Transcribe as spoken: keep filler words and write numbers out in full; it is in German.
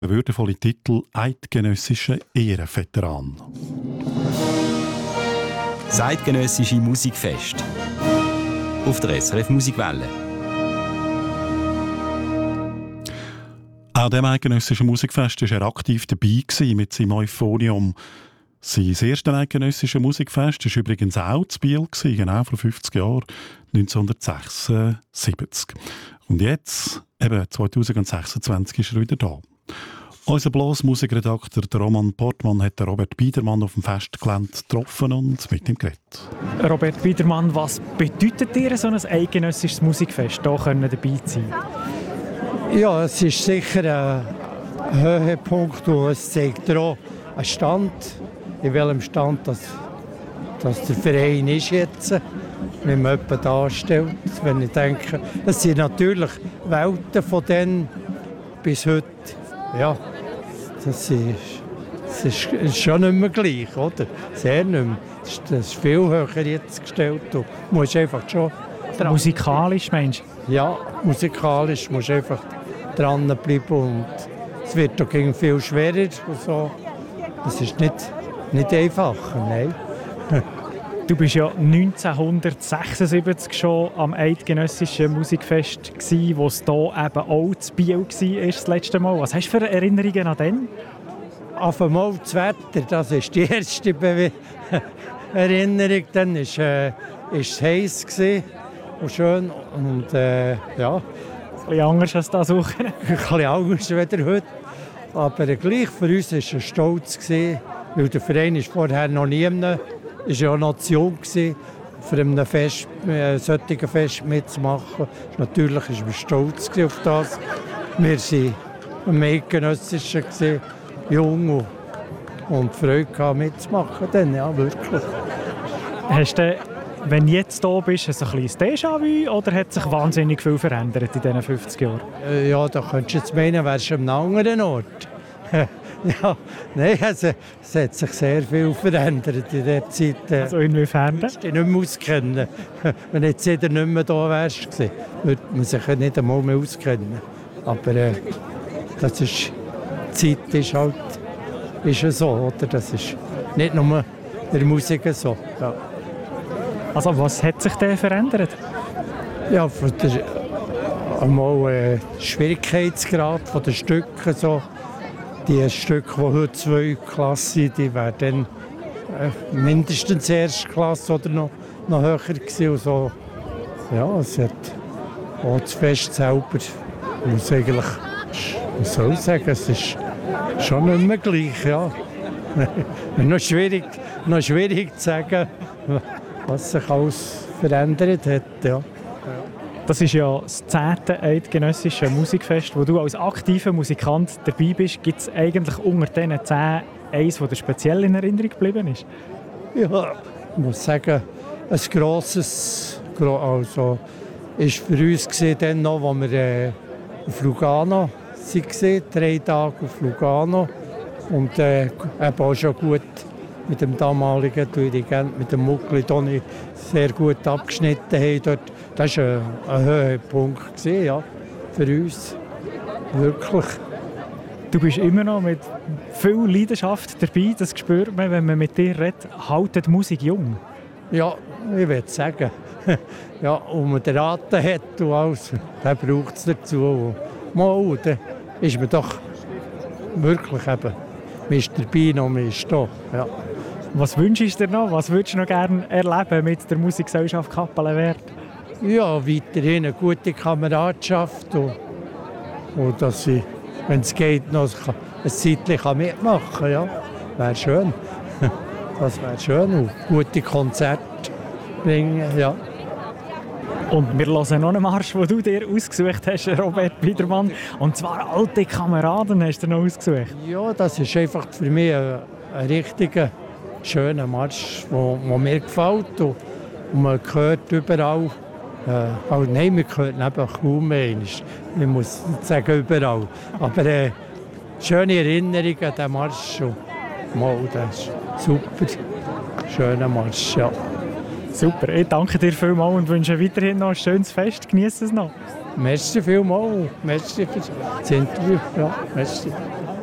Der würdevolle Titel «Eidgenössischer Ehrenveteran». Das Eidgenössische Musikfest auf der S R F Musikwelle. An diesem Eidgenössischen Musikfest war er aktiv dabei mit seinem Euphonium. Sein erstes Eidgenössische Musikfest war übrigens auch in Biel, genau vor fünfzig Jahren, neunzehnhundertsechsundsiebzig. Und jetzt, eben zweitausendsechsundzwanzig, ist er wieder da. Unser Blasmusikredakteur Roman Portmann hat Robert Biedermann auf dem Festgelände getroffen und mit ihm geredet. Robert Biedermann, was bedeutet dir so ein eidgenössisches Musikfest, hier dabei zu sein? Ja, es ist sicher ein Höhepunkt und es zeigt auch einen Stand, in welchem Stand das, das der Verein ist jetzt, wie man jemanden darstellt. Wenn ich denke, es sind natürlich Welten von dann bis heute. Ja, das ist, das ist, ist schon nicht mehr gleich, oder? Sehr nicht mehr. Das ist, das ist viel höher jetzt gestellt. Du musst einfach schon dran. Musikalisch, meinst du? Ja, musikalisch musst du einfach dranbleiben und es wird doch viel schwerer und so. Das ist nicht, nicht einfacher, nein. Du warst ja neunzehnhundertsechsundsiebzig schon am Eidgenössischen Musikfest gsi, wo es hier eben auch zu Biel war, das letzte Mal. Was hast du für Erinnerungen an den? Auf einmal das Wetter, das ist die erste Be- Erinnerung. Dann war äh, es heiß und schön und äh, ja. Ein bisschen anders als das auch. Ein bisschen anders als heute. Aber gleich für uns war es stolz, weil der Verein ist vorher noch nie mehr. Es war ja eine Nation, für ein Fest, äh, solches Fest mitzumachen. Natürlich waren wir stolz auf das. Wir waren am Eidgenössischen, jung und, und Freude mitzumachen. Dann, ja, wirklich. Hast du, wenn du jetzt hier bist, ein kleines Déjà-vu oder hat sich wahnsinnig viel verändert in diesen fünfzig Jahren? Äh, ja, da könntest du jetzt meinen, wärst du an einem anderen Ort. Ja, nein, also, es hat sich sehr viel verändert in dieser Zeit. Also inwiefern? Du würdest dich nicht mehr auskennen. Wenn jetzt jeder nicht mehr da wärst, würde man sich nicht einmal mehr auskennen. Aber äh, das ist, die Zeit ist halt ist so, oder? Das ist nicht nur der Musik so. Ja. Also was hat sich denn verändert? Ja, von der, einmal äh, Schwierigkeitsgrad von den Stücken so. Die Stücke, die heute zwei Klassen sind, die wären dann äh, mindestens erste Klasse oder noch, noch höher gewesen. Und so. Ja, es hat auch das Fest selber, muss eigentlich, was soll ich sagen, es ist schon nicht mehr gleich. Ja. noch, schwierig, noch schwierig zu sagen, was sich alles verändert hat. Ja. Das ist ja das zehnte Eidgenössische Musikfest, wo du als aktiver Musikant dabei bist. Gibt es eigentlich unter diesen zehn eins, das dir speziell in Erinnerung geblieben ist? Ja, ich muss sagen, ein grosses, also ist für uns gesehen, dann noch, als wir äh, auf Lugano waren, drei Tage auf Lugano und äh, eben auch schon gut mit dem damaligen Dirigenten, mit dem Muckli Toni, sehr gut abgeschnitten haben dort. Das war ein, ein Höhepunkt ja, für uns. Wirklich. Du bist immer noch mit viel Leidenschaft dabei. Das spürt man, wenn man mit dir redet. Haltet die Musik jung? Ja, ich würde sagen. Ja, und man den Raten hat und alles, dann braucht es dazu. Mal, dann ist man doch wirklich eben, man ist dabei noch, man ist da. Ja. Was wünschst du dir noch? Was würdest du noch gerne erleben mit der Musikgesellschaft Kappelenwert? Ja, weiterhin eine gute Kameradschaft und, und dass ich, wenn es geht, noch ein Zeitchen mitmachen kann. Ja. Wäre schön. Das wäre schön. Und gute Konzerte bringen, ja. Und wir hören noch einen Marsch, den du dir ausgesucht hast, Robert Biedermann. Und zwar «Alte Kameraden» hast du noch ausgesucht. Ja, das ist einfach für mich ein, ein richtiger, schöner Marsch, der mir gefällt. Und, und man hört überall. Äh, also nein, wir hören eben kaum mehr. Ich muss nicht sagen überall. Aber äh, schöne Erinnerungen an diesen Marsch. Und, mal, das ist super. Schöner Marsch, ja. Super, ich danke dir vielmals und wünsche weiterhin noch ein schönes Fest. Genieße es noch. Merci vielmals. Merci für das Interview. Ja, merci.